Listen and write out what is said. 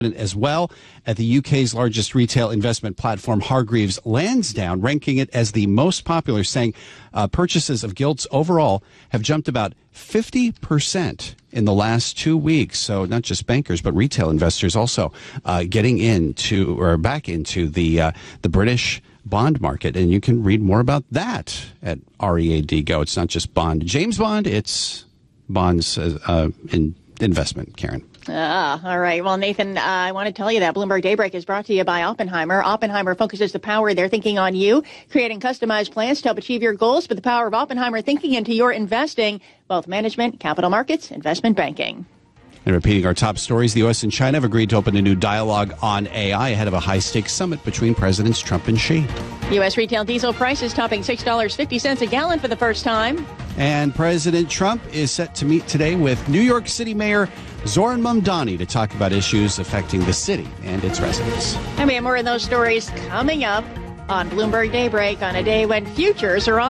as well at the UK's largest retail investment platform, Hargreaves Lansdown, ranking it as the most popular, saying purchases of gilts overall have jumped about 50% in the last 2 weeks. So not just bankers, but retail investors also getting into or back into the British bond market. And you can read more about that at READ Go. It's not just bond, James Bond, it's bonds in investment, Karen. All right. Well, Nathan, I want to tell you that Bloomberg Daybreak is brought to you by Oppenheimer. Oppenheimer focuses the power of their thinking on you, creating customized plans to help achieve your goals with the power of Oppenheimer thinking into your investing, wealth management, capital markets, investment banking. And repeating our top stories, the U.S. and China have agreed to open a new dialogue on AI ahead of a high-stakes summit between Presidents Trump and Xi. U.S. retail diesel prices topping $6.50 a gallon for the first time. And President Trump is set to meet today with New York City Mayor Zohran Mamdani to talk about issues affecting the city and its residents. And we have more of those stories coming up on Bloomberg Daybreak on a day when futures are